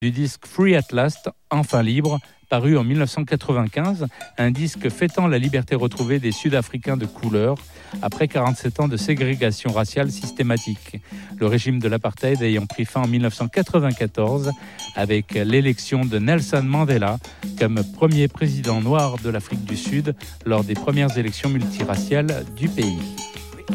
du disque Free at Last, enfin libre, paru en 1995, un disque fêtant la liberté retrouvée des Sud-Africains de couleur après 47 ans de ségrégation raciale systématique. Le régime de l'apartheid ayant pris fin en 1994 avec l'élection de Nelson Mandela comme premier président noir de l'Afrique du Sud lors des premières élections multiraciales du pays.